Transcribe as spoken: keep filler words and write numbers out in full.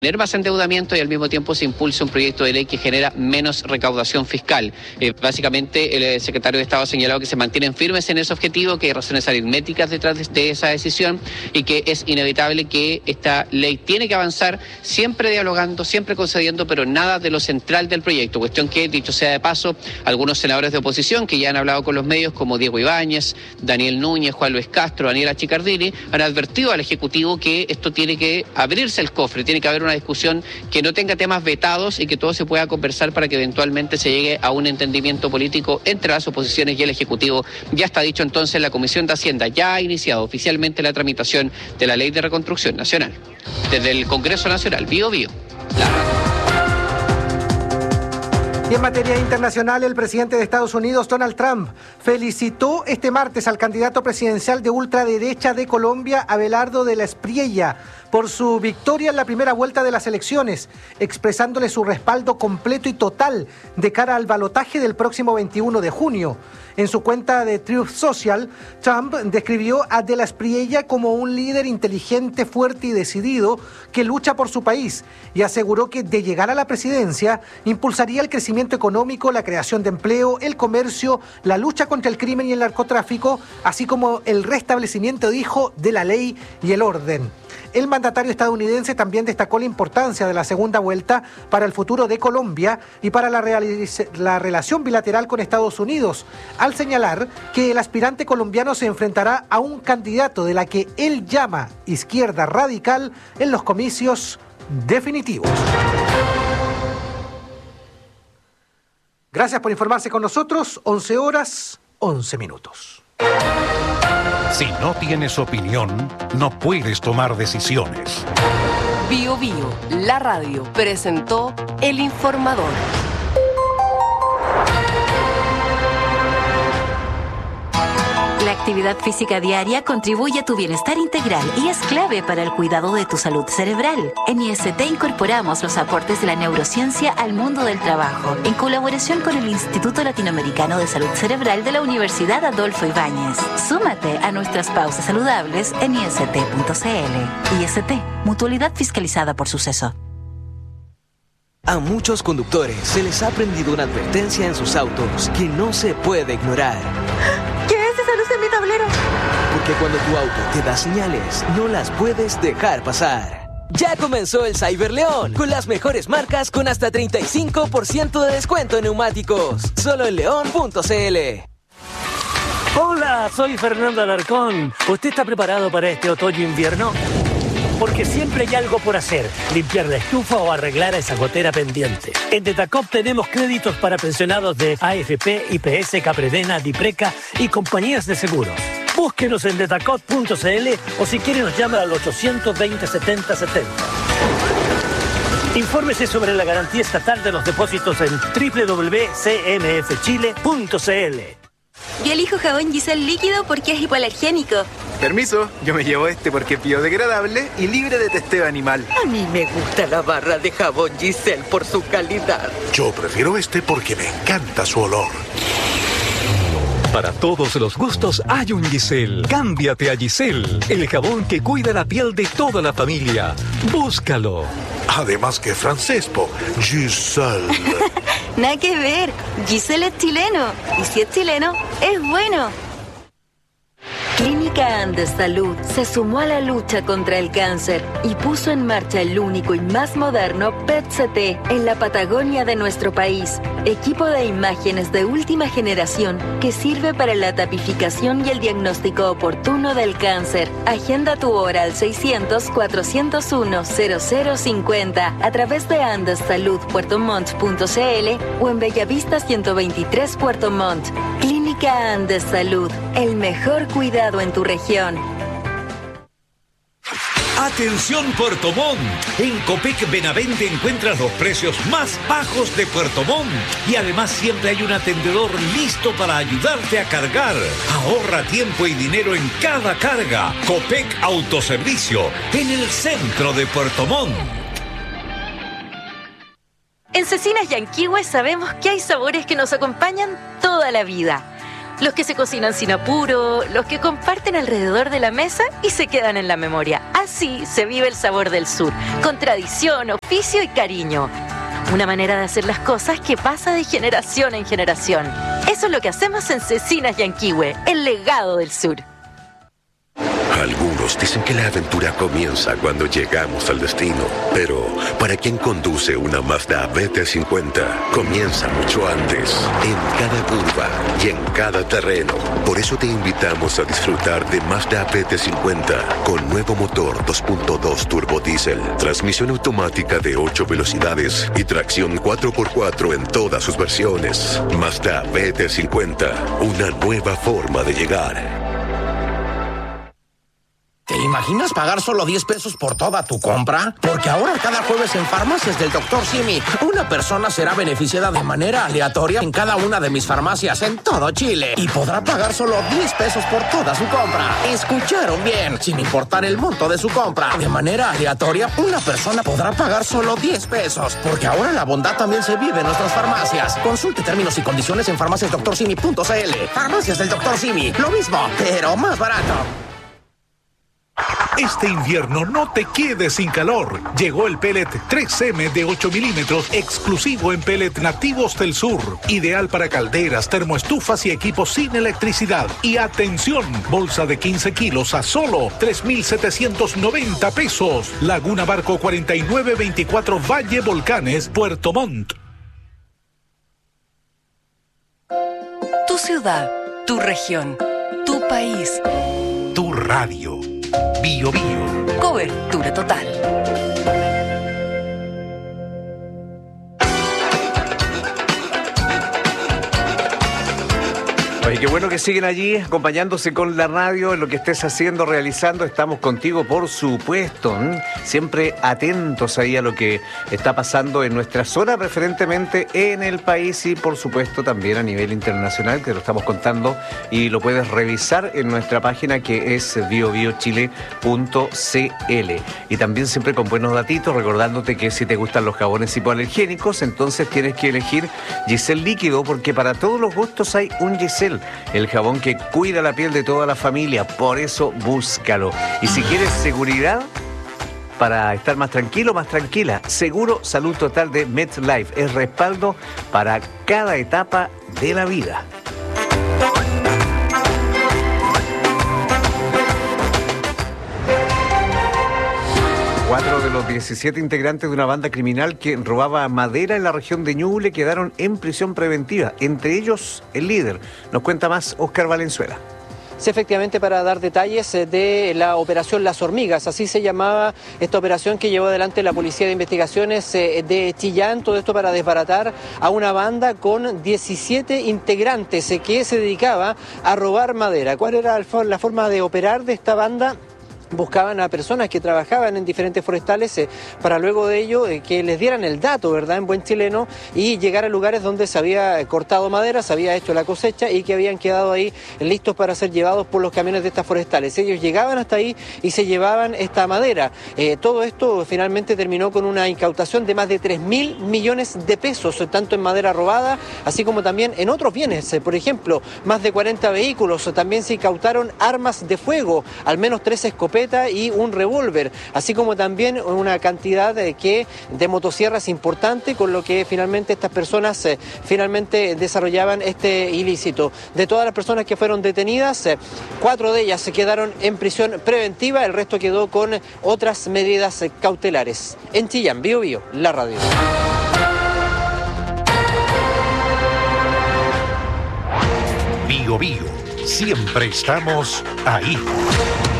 tener más endeudamiento y al mismo tiempo se impulsa un proyecto de ley que genera menos recaudación fiscal. Eh, básicamente el secretario de Estado ha señalado que se mantienen firmes en ese objetivo, que hay razones aritméticas detrás de, de esa decisión y que es inevitable que esta ley tiene que avanzar siempre dialogando, siempre concediendo, pero nada de lo central del proyecto. Cuestión que, dicho sea de paso, algunos senadores de oposición que ya han hablado con los medios, como Diego Ibáñez, Daniel Núñez, Juan Luis Castro, Daniela Chicardini, han advertido al Ejecutivo que esto tiene que abrirse el cofre, tiene que haber una discusión que no tenga temas vetados y que todo se pueda conversar para que eventualmente se llegue a un entendimiento político entre las oposiciones y el Ejecutivo. Ya está dicho entonces, la Comisión de Hacienda ya ha iniciado oficialmente la tramitación de la Ley de Reconstrucción Nacional. Desde el Congreso Nacional, Bío Bío, la radio. Y en materia internacional, el presidente de Estados Unidos, Donald Trump, felicitó este martes al candidato presidencial de ultraderecha de Colombia, Abelardo de la Espriella, por su victoria en la primera vuelta de las elecciones, expresándole su respaldo completo y total de cara al balotaje del próximo veintiuno de junio. En su cuenta de Truth Social, Trump describió a de la Espriella como un líder inteligente, fuerte y decidido que lucha por su país y aseguró que de llegar a la presidencia impulsaría el crecimiento económico, la creación de empleo, el comercio, la lucha contra el crimen y el narcotráfico, así como el restablecimiento, dijo, de la ley y el orden. El mandatario estadounidense también destacó la importancia de la segunda vuelta para el futuro de Colombia y para la, realiz- la relación bilateral con Estados Unidos, al señalar que el aspirante colombiano se enfrentará a un candidato de la que él llama izquierda radical en los comicios definitivos. Gracias por informarse con nosotros. once horas, once minutos. Si no tienes opinión, no puedes tomar decisiones. Bío Bío, la radio, presentó El Informador. La actividad física diaria contribuye a tu bienestar integral y es clave para el cuidado de tu salud cerebral. En I S T incorporamos los aportes de la neurociencia al mundo del trabajo, en colaboración con el Instituto Latinoamericano de Salud Cerebral de la Universidad Adolfo Ibáñez. Súmate a nuestras pausas saludables en I S T punto C L. I S T, mutualidad fiscalizada por Suceso. A muchos conductores se les ha prendido una advertencia en sus autos que no se puede ignorar. ¿Qué es esa luz en mi tablero? Porque cuando tu auto te da señales, no las puedes dejar pasar. Ya comenzó el Cyberleón, con las mejores marcas con hasta treinta y cinco por ciento de descuento en neumáticos. Solo en león punto C L. Hola, soy Fernando Alarcón. ¿Usted está preparado para este otoño-invierno? Porque siempre hay algo por hacer, limpiar la estufa o arreglar esa gotera pendiente. En Detacop tenemos créditos para pensionados de A F P, I P S, Capredena, Dipreca y compañías de seguros. Búsquenos en detacop punto C L o si quiere nos llama al ochocientos veinte, setenta setenta. Infórmese sobre la garantía estatal de los depósitos en doble u doble u doble u punto c m f chile punto c l. Yo elijo jabón Giselle líquido porque es hipoalergénico. Permiso, yo me llevo este porque es biodegradable y libre de testeo animal. A mí me gusta la barra de jabón Giselle por su calidad. Yo prefiero este porque me encanta su olor. Para todos los gustos hay un Giselle. Cámbiate a Giselle, el jabón que cuida la piel de toda la familia. Búscalo. Además que francés, po. Giselle. Nada que ver. Giselle es chileno. Y si es chileno, es bueno. Clínica Andes Salud se sumó a la lucha contra el cáncer y puso en marcha el único y más moderno P E T C T en la Patagonia de nuestro país. Equipo de imágenes de última generación que sirve para la tapificación y el diagnóstico oportuno del cáncer. Agenda tu hora al seiscientos, cuatrocientos uno, cero cero cincuenta a través de andes salud puerto montt punto c l o en Bellavista ciento veintitrés Puerto Montt. Clínica Andes Salud, el mejor cuidado en tu región. Atención Puerto Montt, en Copec Benavente encuentras los precios más bajos de Puerto Montt y además siempre hay un atendedor listo para ayudarte a cargar. Ahorra tiempo y dinero en cada carga. Copec Autoservicio, en el centro de Puerto Montt. En Cecinas Yanquihue sabemos que hay sabores que nos acompañan toda la vida. Los que se cocinan sin apuro, los que comparten alrededor de la mesa y se quedan en la memoria. Así se vive el sabor del sur, con tradición, oficio y cariño. Una manera de hacer las cosas que pasa de generación en generación. Eso es lo que hacemos en Cecinas Yanquihue, el legado del sur. Algunos dicen que la aventura comienza cuando llegamos al destino, pero para quien conduce una Mazda B T cincuenta, comienza mucho antes, en cada curva y en cada terreno. Por eso te invitamos a disfrutar de Mazda B T cincuenta con nuevo motor dos punto dos turbo diésel, transmisión automática de ocho velocidades y tracción cuatro por cuatro en todas sus versiones. Mazda B T cincuenta, una nueva forma de llegar. ¿Te imaginas pagar solo diez pesos por toda tu compra? Porque ahora cada jueves en Farmacias del doctor Simi, una persona será beneficiada de manera aleatoria en cada una de mis farmacias en todo Chile y podrá pagar solo diez pesos por toda su compra. ¿Escucharon bien? Sin importar el monto de su compra. De manera aleatoria, una persona podrá pagar solo diez pesos. Porque ahora la bondad también se vive en nuestras farmacias. Consulte términos y condiciones en farmacias doctor simi punto c l. Farmacias del doctor Simi, lo mismo, pero más barato. Este invierno no te quedes sin calor. Llegó el pellet tres eme de ocho milímetros exclusivo en Pellet Nativos del Sur. Ideal para calderas, termoestufas y equipos sin electricidad. Y atención, bolsa de quince kilos a solo tres mil setecientos noventa pesos. Laguna Barco cuarenta y nueve veinticuatro Valle Volcanes, Puerto Montt. Tu ciudad, tu región, tu país. Tu radio. Bio Bio. Cobertura total. Oye, qué bueno que siguen allí acompañándose con la radio en lo que estés haciendo, realizando. Estamos contigo, por supuesto. ¿eh? Siempre atentos ahí a lo que está pasando en nuestra zona, preferentemente en el país y, por supuesto, también a nivel internacional, que lo estamos contando y lo puedes revisar en nuestra página que es bio bio chile punto c l. Y también siempre con buenos datitos, recordándote que si te gustan los jabones hipoalergénicos, entonces tienes que elegir Giselle Líquido, porque para todos los gustos hay un Giselle. El jabón que cuida la piel de toda la familia, por eso búscalo. Y si quieres seguridad para estar más tranquilo, más tranquila, Seguro Salud Total de MetLife es respaldo para cada etapa de la vida. Cuatro de los diecisiete integrantes de una banda criminal que robaba madera en la región de Ñuble quedaron en prisión preventiva, entre ellos el líder. Nos cuenta más Óscar Valenzuela. Sí, efectivamente, para dar detalles de la operación Las Hormigas, así se llamaba esta operación que llevó adelante la Policía de Investigaciones de Chillán, todo esto para desbaratar a una banda con diecisiete integrantes que se dedicaba a robar madera. ¿Cuál era la forma de operar de esta banda? Buscaban a personas que trabajaban en diferentes forestales eh, para luego de ello eh, que les dieran el dato, ¿verdad?, en buen chileno, y llegar a lugares donde se había cortado madera, se había hecho la cosecha y que habían quedado ahí listos para ser llevados por los camiones de estas forestales. Ellos llegaban hasta ahí y se llevaban esta madera. Eh, todo esto finalmente terminó con una incautación de más de tres mil millones de pesos, tanto en madera robada, así como también en otros bienes. Eh, por ejemplo, más de cuarenta vehículos, también se incautaron armas de fuego, al menos tres escopetas y un revólver, así como también una cantidad de, que, de motosierras importante, con lo que finalmente estas personas eh, finalmente desarrollaban este ilícito. De todas las personas que fueron detenidas, eh, cuatro de ellas se quedaron en prisión preventiva, el resto quedó con otras medidas eh, cautelares. En Chillán, Bio Bio, la radio. Bio Bio, siempre estamos ahí.